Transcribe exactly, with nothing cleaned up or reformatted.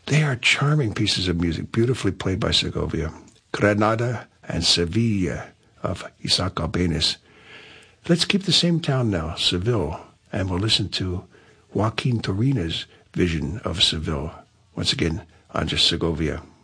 They are charming pieces of music, beautifully played by Segovia. Granada and Sevilla of Isaac Albéniz. Let's keep the same town now, Seville, and we'll listen to Joaquin Turina's vision of Seville. Once again, Andres Segovia.